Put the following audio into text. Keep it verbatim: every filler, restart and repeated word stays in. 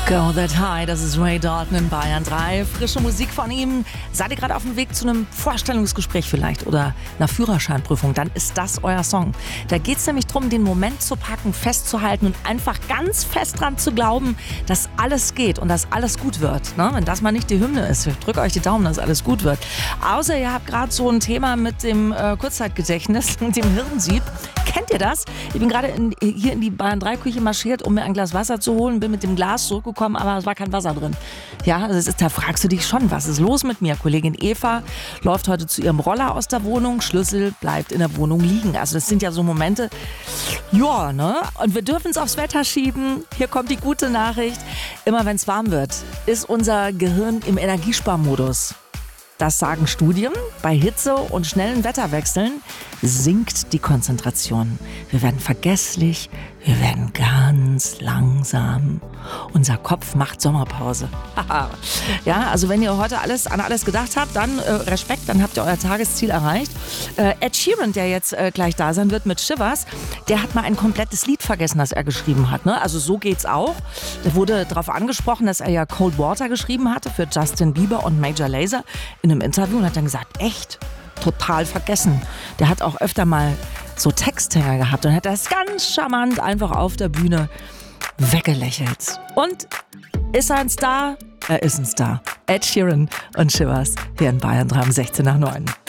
Go That High, das ist Ray Dalton in Bayern drei. Frische Musik von ihm. Seid ihr gerade auf dem Weg zu einem Vorstellungsgespräch vielleicht oder einer Führerscheinprüfung, dann ist das euer Song. Da geht es nämlich darum, den Moment zu packen, festzuhalten und einfach ganz fest dran zu glauben, dass alles geht und dass alles gut wird. Ne? Wenn das mal nicht die Hymne ist, ich drücke euch die Daumen, dass alles gut wird. Außer ihr habt gerade so ein Thema mit dem äh, Kurzzeitgedächtnis und dem Hirnsieb. Kennt ihr das? Ich bin gerade in, hier in die Bayern drei Küche marschiert, um mir ein Glas Wasser zu holen, bin mit dem Glas zurückgekommen, aber es war kein Wasser drin. Ja, das ist, da fragst du dich schon, was ist los mit mir? Kollegin Eva läuft heute zu ihrem Roller aus der Wohnung, Schlüssel bleibt in der Wohnung liegen. Also das sind ja so Momente, ja, ne? Und wir dürfen es aufs Wetter schieben. Hier kommt die gute Nachricht. Immer wenn es warm wird, ist unser Gehirn im Energiesparmodus. Das sagen Studien. Bei Hitze und schnellen Wetterwechseln sinkt die Konzentration. Wir werden vergesslich, wir werden ganz langsam. Unser Kopf macht Sommerpause. Ja, also wenn ihr heute alles an alles gedacht habt, dann äh, Respekt, dann habt ihr euer Tagesziel erreicht. Äh, Ed Sheeran, der jetzt äh, gleich da sein wird mit Shivers, der hat mal ein komplettes Lied vergessen, das er geschrieben hat. Ne? Also so geht's auch. Da wurde darauf angesprochen, dass er ja Cold Water geschrieben hatte für Justin Bieber und Major Lazer in einem Interview und hat dann gesagt, echt? Total vergessen. Der hat auch öfter mal so Texthänger gehabt und hat das ganz charmant einfach auf der Bühne weggelächelt. Und ist er ein Star? Er ist ein Star. Ed Sheeran und Shivers hier in Bayern drei um sechzehn nach neun.